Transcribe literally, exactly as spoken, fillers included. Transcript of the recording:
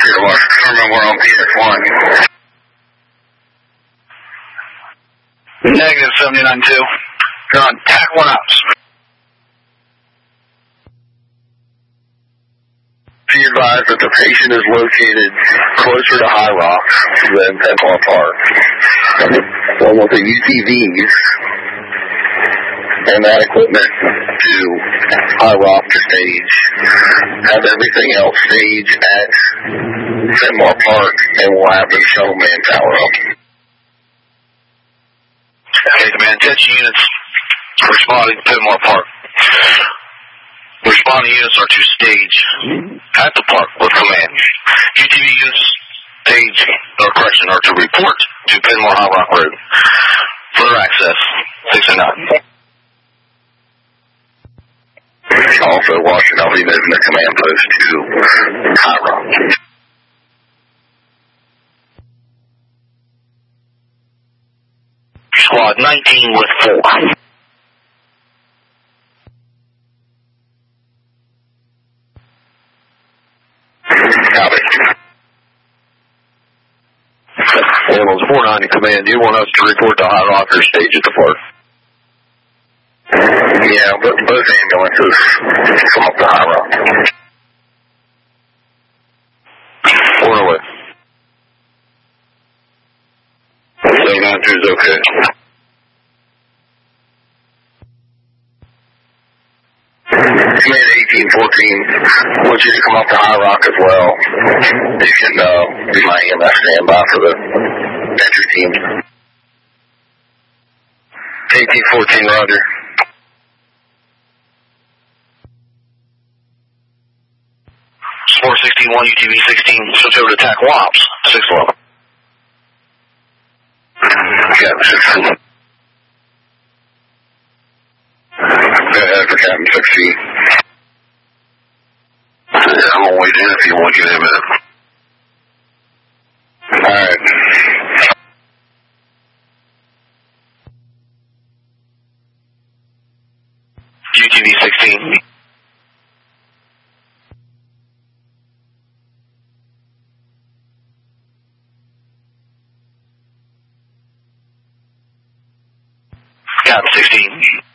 Peter West, confirming we're on P X one. Negative seventy-nine two. You're on T A C one ops. Be advised that the patient is located closer to High Rocks than Petmore Park. One with the U T Vs and that equipment to High Rock to stage. Have everything else stage at Petmore Park, and we'll have them shuttle manpower up. Okay, command, attention units responding to Petmore Park. Responding units are to stage at the park with command. U T V units stage, or correction, are to report to Petmore High Rock Road. Further access, six and nine. Also, Washington, I'll be moving the command post to High Rock. Squad nineteen with four. Copy. Animals four ninety command, do you want us to report to High Rock or stage at the park? Yeah, but both ambulances come up to High Rock. Four away. seven nine two is okay. Command eighteen fourteen, I want you to come up to High Rock as well. You can uh, be my E M S standby for the entry team. eighteen fourteen, roger. four sixty-one, U T V sixteen, switch over to T A C one ops, six eleven. Captain sixteen. Go ahead for Captain sixteen. Yeah, I'm gonna wait in if you want to get in a minute. Alright. U T V sixteen. Captain sixteen.